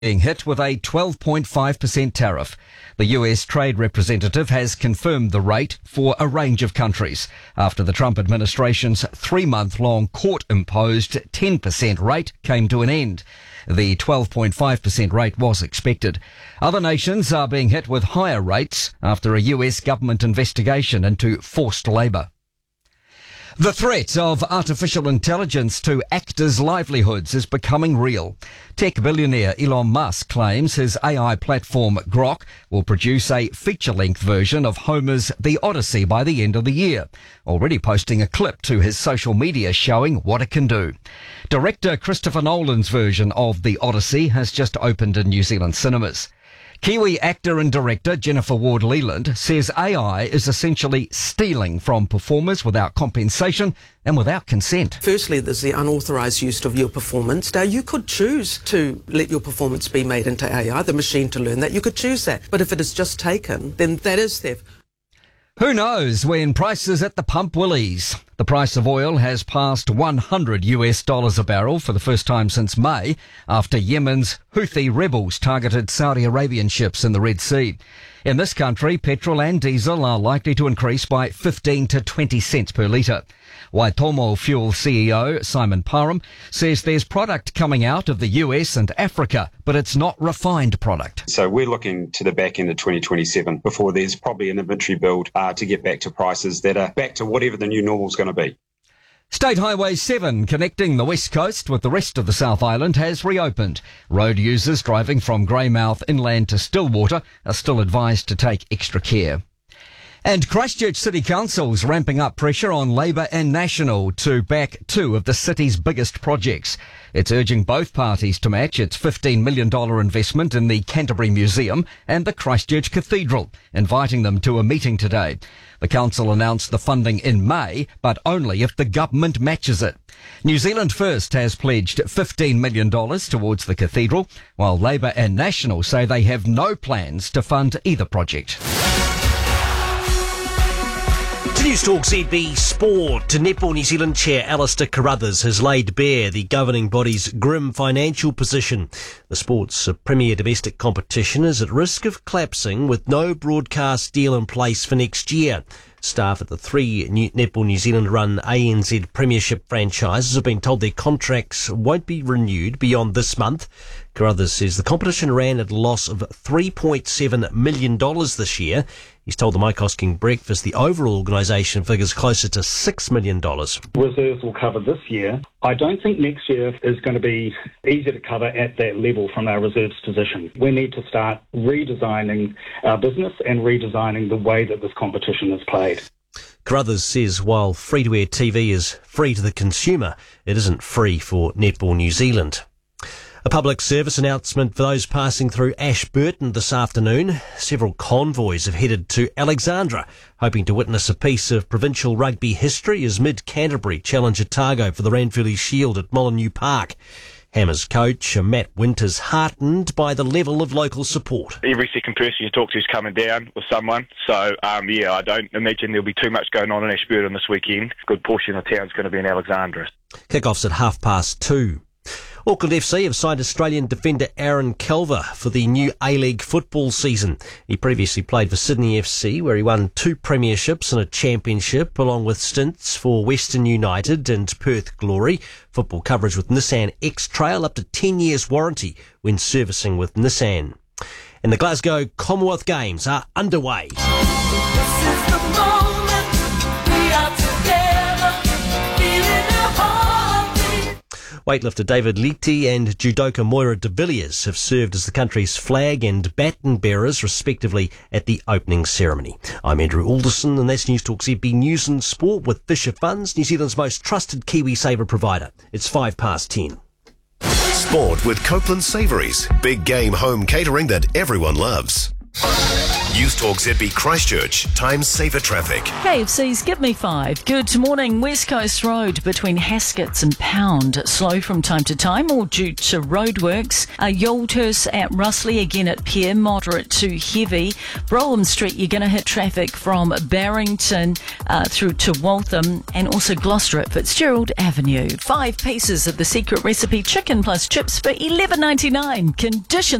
being hit with a 12.5% tariff. The US trade representative has confirmed the rate for a range of countries after the Trump administration's 3-month-long court-imposed 10% rate came to an end. The 12.5% rate was expected. Other nations are being hit with higher rates after a US government investigation into forced labour. The threat of artificial intelligence to actors' livelihoods is becoming real. Tech billionaire Elon Musk claims his AI platform Grok will produce a feature-length version of Homer's The Odyssey by the end of the year, already posting a clip to his social media showing what it can do. Director Christopher Nolan's version of The Odyssey has just opened in New Zealand cinemas. Kiwi actor and director Jennifer Ward-Leland says AI is essentially stealing from performers without compensation and without consent. Firstly, there's the unauthorised use of your performance. Now, you could choose to let your performance be made into AI, the machine to learn that. You could choose that. But if it is just taken, then that is theft. Who knows when prices at the pump will ease? The price of oil has passed $100 a barrel for the first time since May after Yemen's Houthi rebels targeted Saudi Arabian ships in the Red Sea. In this country, petrol and diesel are likely to increase by 15 to 20 cents per litre. Waitomo Fuel CEO Simon Parham says there's product coming out of the US and Africa, but it's not refined product. So we're looking to the back end of 2027 before there's probably an inventory build to get back to prices that are back to whatever the new normal is going to be. State Highway 7, connecting the West Coast with the rest of the South Island, has reopened. Road users driving from Greymouth inland to Stillwater are still advised to take extra care. And Christchurch City Council's ramping up pressure on Labour and National to back two of the city's biggest projects. It's urging both parties to match its $15 million investment in the Canterbury Museum and the Christchurch Cathedral, inviting them to a meeting today. The council announced the funding in May, but only if the government matches it. New Zealand First has pledged $15 million towards the cathedral, while Labour and National say they have no plans to fund either project. To Newstalk ZB Sport, Netball New Zealand chair Alistair Carruthers has laid bare the governing body's grim financial position. The sport's premier domestic competition is at risk of collapsing with no broadcast deal in place for next year. Staff at the three Netball New Zealand-run ANZ Premiership franchises have been told their contracts won't be renewed beyond this month. Carruthers says the competition ran at a loss of $3.7 million this year. He's told the Mike Hosking Breakfast the overall organisation figures closer to $6 million. Reserves will cover this year. I don't think next year is going to be easy to cover at that level from our reserves position. We need to start redesigning our business and redesigning the way that this competition is played. Carruthers says while free-to-air TV is free to the consumer, it isn't free for Netball New Zealand. A public service announcement for those passing through Ashburton this afternoon. Several convoys have headed to Alexandra, hoping to witness a piece of provincial rugby history as Mid-Canterbury challenge Otago for the Ranfurly Shield at Molineux Park. Hammers coach Matt Winters heartened by the level of local support. Every second person you talk to is coming down with someone. So, I don't imagine there'll be too much going on in Ashburton this weekend. A good portion of the town's going to be in Alexandra. Kick-off's at 2:30. Auckland FC have signed Australian defender Aaron Calver for the new A-League football season. He previously played for Sydney FC, where he won 2 premierships and a championship, along with stints for Western United and Perth Glory. Football coverage with Nissan X-Trail, up to 10 years warranty when servicing with Nissan. And the Glasgow Commonwealth Games are underway. This is the moment we are together, feeling the heartbeat. Weightlifter David Leite and judoka Moira de Villiers have served as the country's flag and baton bearers, respectively, at the opening ceremony. I'm Andrew Alderson, and that's Newstalk ZB News and Sport with Fisher Funds, New Zealand's most trusted KiwiSaver provider. It's 10:05. Sport with Copeland Savouries. Big game home catering that everyone loves. News Talk ZB Christchurch. Time saver traffic. KFC's Give Me 5. Good morning. West Coast Road between Haskets and Pound. Slow from time to time, all due to roadworks. Yoldhurst at Russley, again at Pier, moderate to heavy. Brougham Street, you're going to hit traffic from Barrington through to Waltham, and also Gloucester at Fitzgerald Avenue. 5 pieces of the secret recipe chicken plus chips for $11.99. Conditions